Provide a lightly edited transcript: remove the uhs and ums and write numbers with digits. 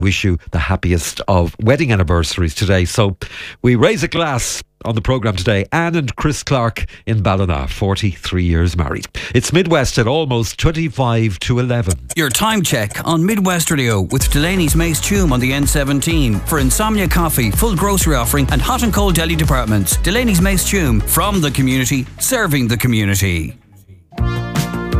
wish you the happiest of wedding anniversaries today. So we raise a glass on the programme today. Anne and Chris Clark in Ballina, 43 years married. It's Midwest at almost 25 to 11. Your time check on Midwest Radio with Delaney's Mace Tume on the N17 for Insomnia Coffee, full grocery offering and hot and cold deli departments. Delaney's Mace Tume, from the community, serving the community.